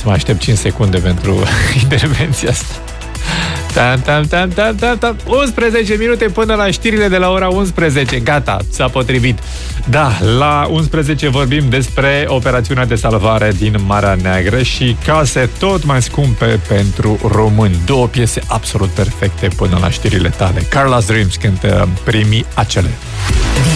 să mă aștept 5 secunde pentru intervenția asta. 11 minute până la știrile de la ora 11. Gata, s-a potrivit. Da, la 11 vorbim despre operațiunea de salvare din Marea Neagră și case tot mai scumpe pentru români. Două piese absolut perfecte până la știrile tale. Carla's Dreams cântă Primii acele.